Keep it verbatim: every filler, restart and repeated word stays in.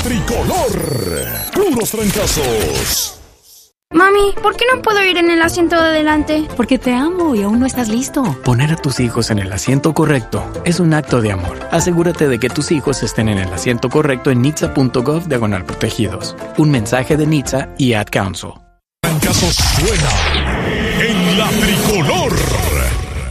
tricolor. Puros trancazos. Mami, ¿por qué no puedo ir en el asiento de adelante? Porque te amo y aún no estás listo. Poner a tus hijos en el asiento correcto es un acto de amor. Asegúrate de que tus hijos estén en el asiento correcto en nitsa punto gov diagonal protegidos. Un mensaje de NHTSA y Ad Council. Trancazos suena en la tricolor.